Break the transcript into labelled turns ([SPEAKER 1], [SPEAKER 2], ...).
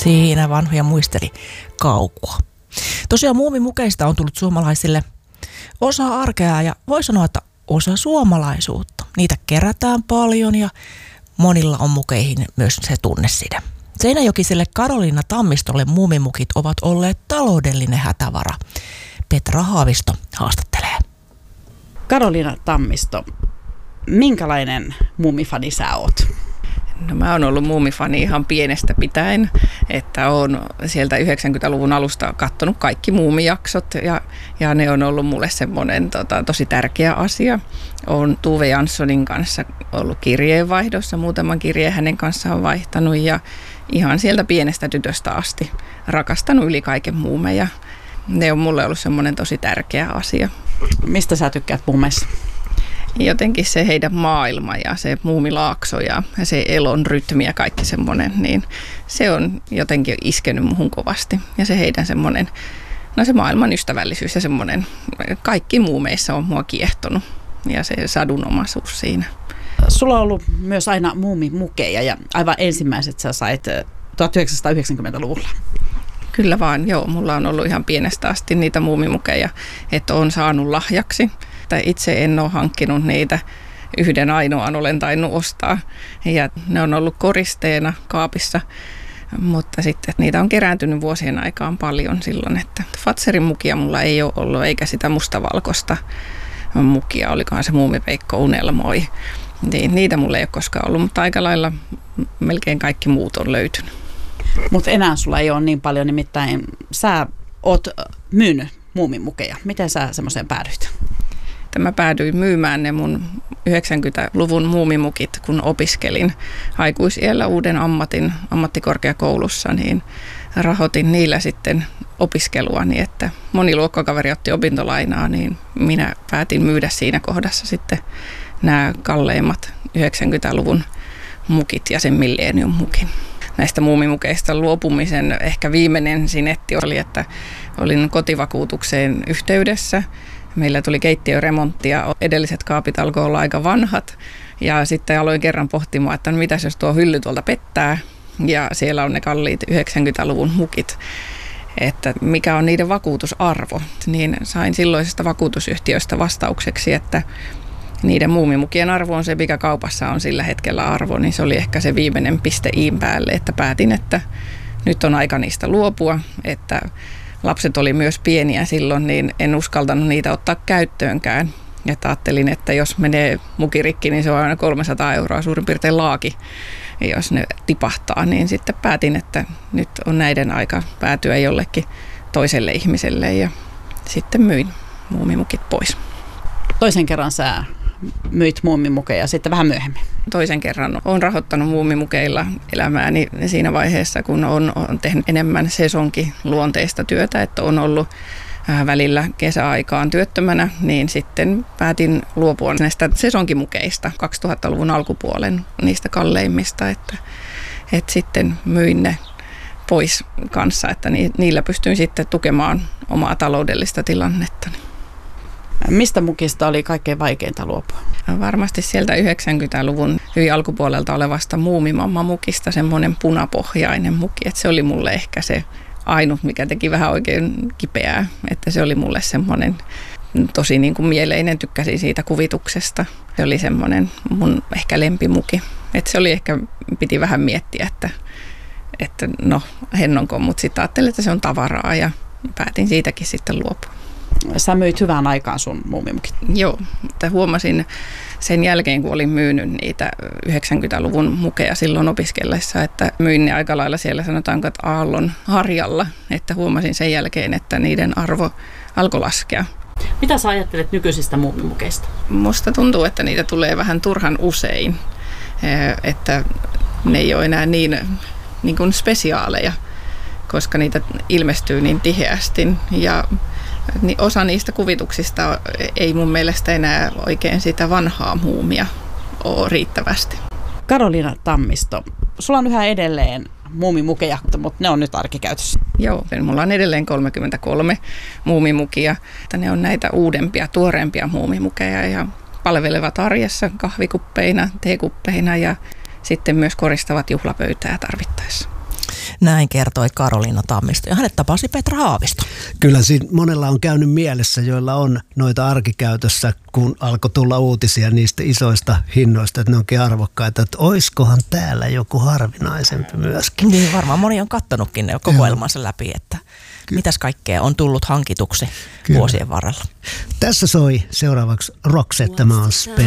[SPEAKER 1] Siinä vanhoja muisteli kaukua. Tosiaan muumimukeista on tullut suomalaisille osa arkea ja voi sanoa, että osa suomalaisuutta. Niitä kerätään paljon ja monilla on mukeihin myös se tunneside. Seinäjokiselle Karoliina Tammistolle muumimukit ovat olleet taloudellinen hätävara. Petra Haavisto haastattelee.
[SPEAKER 2] Karoliina Tammisto, minkälainen muumifani sä oot?
[SPEAKER 3] No mä oon ollut muumifani ihan pienestä pitäen, että oon sieltä 90-luvun alusta katsonut kaikki muumijaksot ja ne on ollut mulle semmoinen tosi tärkeä asia. Oon Tuve Janssonin kanssa ollut kirjeenvaihdossa, muutaman kirjeen hänen kanssaan vaihtanut ja ihan sieltä pienestä tytöstä asti rakastanut yli kaiken muumeja. Ne on mulle ollut semmoinen tosi tärkeä asia.
[SPEAKER 2] Mistä sä tykkäät muumeissa?
[SPEAKER 3] Jotenkin se heidän maailma ja se muumilaakso ja se elon rytmi ja kaikki semmoinen, niin se on jotenkin iskenyt muhun kovasti. Ja se heidän semmoinen, no se maailman ystävällisyys ja semmoinen, kaikki muumeissa on mua kiehtonut ja se sadunomaisuus siinä.
[SPEAKER 2] Sulla on ollut myös aina muumimukeja ja aivan ensimmäiset sä sait 1990-luvulla.
[SPEAKER 3] Kyllä vaan, joo. Mulla on ollut ihan pienestä asti niitä muumimukeja, että olen saanut lahjaksi. Itse en ole hankkinut niitä, yhden ainoan olen tainnut ostaa ja ne on ollut koristeena kaapissa, mutta sitten niitä on kerääntynyt vuosien aikaan paljon silloin, että Fatserin mukia mulla ei ole ollut eikä sitä mustavalkoista mukia, olikohan se Muumipeikko unelmoi, niin niitä mulla ei ole koskaan ollut, mutta aika lailla melkein kaikki muut on löytynyt.
[SPEAKER 2] Mutta enää sulla ei ole niin paljon, nimittäin sä oot myynyt muumimukeja. Miten sä semmoiseen päädyit?
[SPEAKER 3] Mä päädyin myymään ne mun 90-luvun muumimukit, kun opiskelin aikuisiällä uuden ammattikorkeakoulussa, niin rahoitin niillä sitten opiskeluani, että moni luokkakaveri otti opintolainaa, niin minä päätin myydä siinä kohdassa sitten nämä kalleimmat 90-luvun mukit ja sen Millennium mukin. Näistä muumimukeista luopumisen ehkä viimeinen sinetti oli, että olin kotivakuutukseen yhteydessä. Meillä tuli keittiöremontti ja edelliset kaapit alkoi olla aika vanhat. Ja sitten aloin kerran pohtimaan, että no mitäs jos tuo hylly tuolta pettää. Ja siellä on ne kalliit 90-luvun mukit, että mikä on niiden vakuutusarvo. Niin sain silloisesta vakuutusyhtiöstä vastaukseksi, että niiden muumimukien arvo on se, mikä kaupassa on sillä hetkellä arvo. Niin se oli ehkä se viimeinen piste iin päälle, että päätin, että nyt on aika niistä luopua, että lapset oli myös pieniä silloin, niin en uskaltanut niitä ottaa käyttöönkään. Että ajattelin, että jos menee mukirikki, niin se on aina 300 € suurin piirtein laaki. Ja jos ne tipahtaa, niin sitten päätin, että nyt on näiden aika päätyä jollekin toiselle ihmiselle. Ja sitten myin muumimukit pois.
[SPEAKER 2] Toisen kerran sä myit muumimukeja sitten vähän myöhemmin.
[SPEAKER 3] Toisen kerran olen rahoittanut muumimukeilla elämääni siinä vaiheessa, kun on tehnyt enemmän sesonkiluonteista työtä, että on ollut välillä kesäaikaan työttömänä, niin sitten päätin luopua näistä sesonkimukeista 2000-luvun alkupuolen niistä kalleimmista, että sitten myin ne pois kanssa, että niillä pystyin sitten tukemaan omaa taloudellista tilannettani.
[SPEAKER 2] Mistä mukista oli kaikkein vaikeinta luopua?
[SPEAKER 3] Varmasti sieltä 90-luvun hyvin alkupuolelta olevasta muumimamma-mukista semmoinen punapohjainen muki, että se oli mulle ehkä se ainut, mikä teki vähän oikein kipeää, että se oli mulle semmoinen tosi niin kuin mieleinen, tykkäsin siitä kuvituksesta. Se oli semmoinen mun ehkä lempimuki, että se oli ehkä, piti vähän miettiä, että no hennonko, mutta sitten ajattelin, että se on tavaraa ja päätin siitäkin sitten luopua.
[SPEAKER 2] Sä myit hyvään aikaan sun muumimukit.
[SPEAKER 3] Joo, mutta huomasin sen jälkeen, kun olin myynyt niitä 90-luvun mukeja silloin opiskellessa, että myin ne aika lailla siellä sanotaanko, että aallon harjalla, että huomasin sen jälkeen, että niiden arvo alkoi laskea.
[SPEAKER 2] Mitä sä ajattelet nykyisistä muumimukeista?
[SPEAKER 3] Musta tuntuu, että niitä tulee vähän turhan usein, että ne ei ole enää niin kuin spesiaaleja, koska niitä ilmestyy niin tiheästi ja osa niistä kuvituksista ei mun mielestä enää oikein sitä vanhaa muumia ole riittävästi.
[SPEAKER 2] Karoliina Tammisto, sulla on yhä edelleen muumimukeja, mutta ne on nyt arkikäytössä.
[SPEAKER 3] Joo, mulla on edelleen 33 muumimukia. Ne on näitä uudempia, tuoreempia muumimukeja ja palvelevat arjessa kahvikuppeina, teekuppeina ja sitten myös koristavat juhlapöytää tarvittaessa.
[SPEAKER 1] Näin kertoi Karoliina Tammisto ja hänet tapasi Petra Haavisto.
[SPEAKER 4] Kyllä siinä monella on käynyt mielessä, joilla on noita arkikäytössä, kun alkoi tulla uutisia niistä isoista hinnoista, että ne onkin arvokkaita, että oiskohan täällä joku harvinaisempi myöskin.
[SPEAKER 1] Niin varmaan moni on kattonutkin ne kokoelmansa läpi, että mitäs kaikkea on tullut hankituksi vuosien varrella.
[SPEAKER 4] Tässä soi seuraavaksi Roxette, tämä on